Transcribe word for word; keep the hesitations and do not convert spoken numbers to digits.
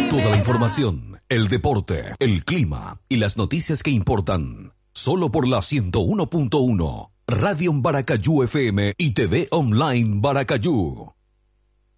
Toda la información, el deporte, el clima y las noticias que importan. Solo por la ciento uno punto uno. Radio Baracayú F M y T V Online Baracayú.